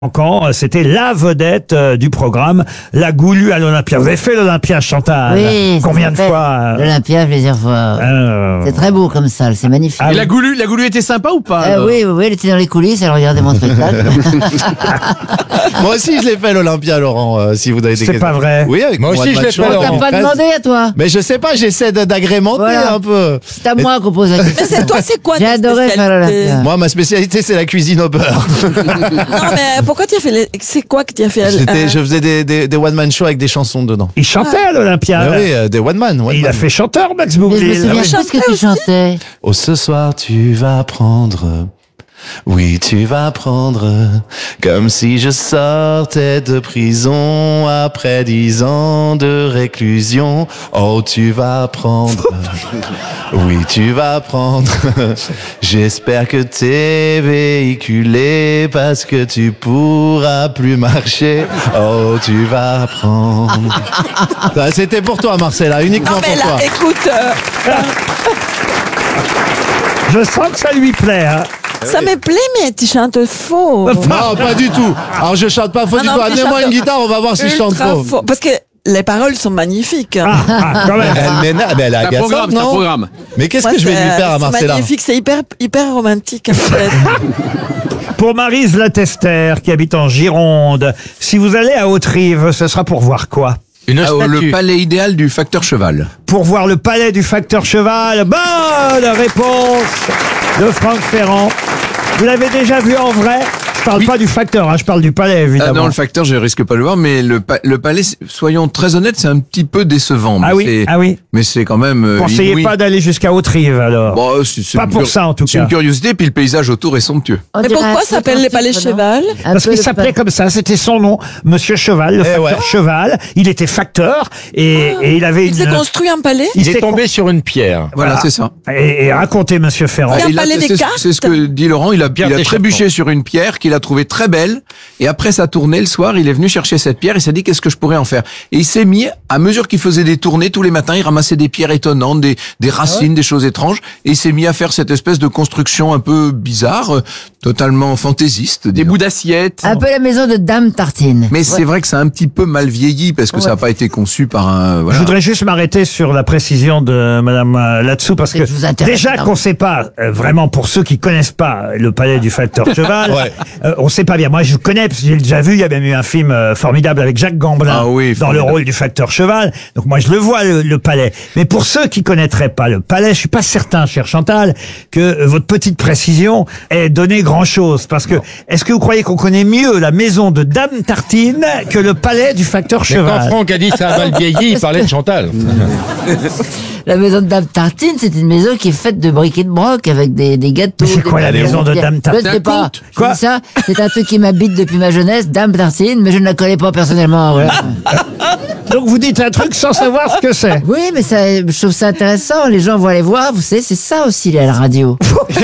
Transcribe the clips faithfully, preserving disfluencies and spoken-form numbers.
Quand c'était la vedette euh, du programme, la Goulue à l'Olympia. Vous avez fait l'Olympia, Chantal? Oui. Combien de fois? L'Olympia, plusieurs fois. Euh... C'est très beau comme salle, c'est magnifique. Ah, Et la Goulue, la Goulue était sympa ou pas? Euh, oui, oui, oui, elle était dans les coulisses, elle regardait mon spectacle. Moi aussi, je l'ai fait l'Olympia, Laurent, euh, si vous avez des C'est questions. pas vrai. Oui, avec Moi aussi, je l'ai fait, On Laurent. t'a pas demandé à toi. Mais je sais pas, j'essaie de- d'agrémenter Voilà. un peu. C'est à moi qu'on pose la question. Mais c'est toi, c'est quoi J'ai ta adoré faire spécialité? l'Olympia. Moi, ma spécialité, c'est la cuisine au beurre. Non, mais pourquoi tu as fait les... C'est quoi que tu as fait? J'étais- euh, Je faisais des, des, des one-man shows avec des chansons dedans. Il chantait à l'Olympia. Ah oui, euh, des one-man. one Il a man. fait chanteur, Max Mais je me Boublil. souviens oui. plus ce que tu chantais. Oh, ce soir, tu vas prendre. Oui, tu vas prendre. Comme si je sortais de prison après dix ans de réclusion. Oh, tu vas prendre. Oui, tu vas prendre. J'espère que t'es véhiculé parce que tu pourras plus marcher. Oh, tu vas prendre. Ah, c'était pour toi, Marcella, uniquement Non, mais pour là, toi. écoute, euh, Je sens que ça lui plaît. Hein. ça me plaît, mais tu chantes faux. Non, pas du tout. Alors je chante pas faux Ah du non, tout. tu Amenez-moi chantes une guitare, on va voir si je chante Ultra faux. faux. Parce que les paroles sont magnifiques. Ah, ah, quand même. Elle m'énerve, mais elle est C'est un agaçante, programme, c'est un non? programme. Mais qu'est-ce Moi, que je vais c'est- lui faire à C'est Marcella? magnifique, c'est hyper, hyper romantique en fait. Pour Maryse Latester, qui habite en Gironde, si vous allez à Haute-Rive, ce sera pour voir quoi? Une Ah, statue. le palais idéal du facteur cheval. Pour voir le palais du facteur cheval. Bonne réponse de Franck Ferrand. Vous l'avez déjà vu en vrai? Je parle Oui. pas du facteur, hein, je parle du palais, Ah évidemment. non, le facteur, je risque pas de le voir, mais le, pa- le palais, c'est- soyons très honnêtes, c'est un petit peu décevant. Mais Ah oui, c'est- ah oui. Mais c'est quand même euh, Conseillez inouï. pas d'aller jusqu'à Haute-Rive, alors. Bon, c'est- c'est Pas une pour cur- ça, en tout C'est cas. une curiosité, puis le paysage autour est somptueux. On Mais dirait pourquoi un ça s'appelle truc les palais antique, non? cheval? Un Parce peu qu'il le s'appelait pa- comme ça, c'était son nom, Monsieur Cheval, le Eh facteur ouais. Cheval. Il était facteur et, et il avait Il s'est une... construit un palais? il Il est s'est tombé sur une pierre. Voilà, c'est ça. Et, et racontez, Monsieur Ferrand. C'est un Il a- palais des c'est- cartes. C'est ce que dit Laurent, il a, Pierre il a d'échappement. trébuché sur une pierre qu'il a trouvée très belle, et après sa tournée, le soir, il est venu chercher cette pierre, il s'est dit qu'est-ce que je pourrais en faire. Et il s'est mis, à mesure qu'il faisait des tournées, tous les matins, il ramassait des pierres étonnantes, des, des racines, des choses étranges, et il s'est mis à faire cette espèce de construction un peu bizarre, euh, totalement fantaisiste. Des bouts d'assiettes. Un peu la maison de Dame Tartine. Mais c'est vrai que c'est un petit peu mal vieilli, parce que ça n'a pas été conçu par un... Je Voilà. voudrais juste m'arrêter sur la précision de Madame euh, là-dessous parce C'est que que je vous intéresse, déjà non. qu'on sait pas euh, vraiment pour ceux qui connaissent pas le palais du facteur cheval, Ouais. euh, on sait pas bien. Moi je connais parce que j'ai déjà vu. Il y a même eu un film euh, formidable avec Jacques Gamblin Ah oui, dans le formidable. rôle du facteur cheval. Donc moi je le vois le, le palais. Mais pour ceux qui connaîtraient pas le palais, je suis pas certain, cher Chantal, que euh, votre petite précision ait donné grand chose. Parce que est-ce que vous croyez qu'on connaît mieux la maison de Dame Tartine que le palais du facteur Mais quand cheval? Franck a dit ça a mal vieilli, il parlait de Chantal. La maison de Dame Tartine, c'est une maison qui est faite de briques et de broc avec des, des gâteaux. Mais c'est des quoi la bonbons, maison de des- Dame Tartine? Je ne sais C'est un pas. conte. Je Quoi dis ça, c'est un truc qui m'habite depuis ma jeunesse, Dame Tartine, mais je ne la connais pas personnellement. Voilà. Donc vous dites un truc sans savoir ce que c'est. Oui, mais ça, je trouve ça intéressant. Les gens vont aller voir. Vous savez, c'est ça aussi la radio.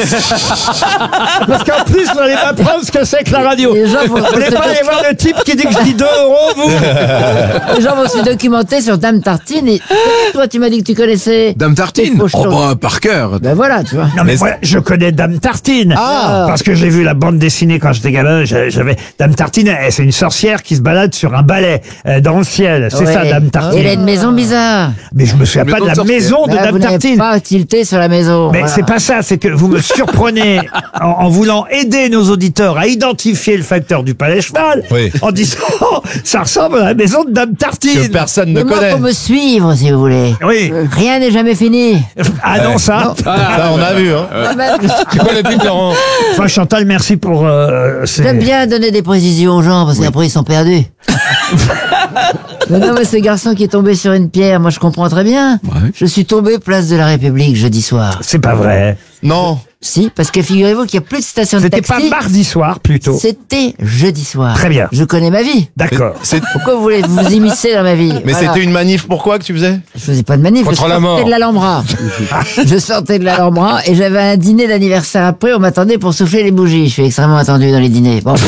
Parce qu'en plus, vous n'allez pas prendre ce que c'est que la radio. Les gens vont, Vous n'allez pas aller voir le type qui dit que je dis deux euros, vous. les gens vont se documenter sur Dame Tartine. Et toi, tu m'as dit que tu connaissais. Dame Tartine? Les Oh fauchons. bah, par cœur. Ben voilà, tu vois. Non mais moi, je connais Dame Tartine. Ah. Parce que j'ai vu la bande dessinée quand j'étais gamin. j'a- J'avais Dame Tartine. eh, C'est une sorcière qui se balade sur un balai euh, dans le ciel. C'est Ouais. ça, Dame Et elle a Tartine. une maison bizarre. Mais je me souviens Une pas de maison la de sorcière. maison de Ben, Dame vous n'avez Tartine. pas tilté sur la maison. Mais Voilà. c'est pas ça, c'est que vous me surprenez en, en voulant aider nos auditeurs à identifier le facteur du palais cheval, Oui. en disant ça ressemble à la maison de Dame Que Tartine. personne ne Mais moi, connaît. faut me suivre, si vous voulez. Oui. Rien n'est jamais fini. Ah non, ça. Ça, on a vu, hein. C'est quoi le but, Laurent? Enfin, Chantal, merci pour. Euh, ces- J'aime bien donner des précisions aux gens parce qu'après ils sont perdus. non, non, mais ce garçon qui est tombé sur une pierre, moi je comprends très bien. Ouais. Je suis tombé place de la République jeudi soir. C'est pas vrai. Non. Si, parce que figurez-vous qu'il n'y a plus de station de C'était taxi. pas mardi soir plutôt. C'était jeudi soir. Très bien. Je connais ma vie. D'accord. C'est- Pourquoi vous voulez vous immiscer dans ma vie? Mais Voilà. c'était une manif pourquoi que tu faisais? Je faisais pas de manif, Contre je la mort. sortais de l'Alhambra. je sortais de l'Alhambra et j'avais un dîner d'anniversaire après, on m'attendait pour souffler les bougies. Je suis extrêmement attendu dans les dîners. Bon.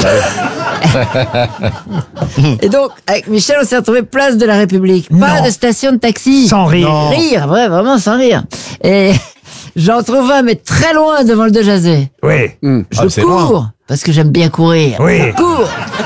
Et donc, avec Michel, on s'est retrouvé place de la République. Pas Non. de station de taxi. Sans rire. Non. Rire, ouais, vraiment sans rire. Et j'en trouve un, mais très loin devant le De Jazet. Oui. Je Ah, c'est cours, loin. parce que j'aime bien courir. Oui. Je cours.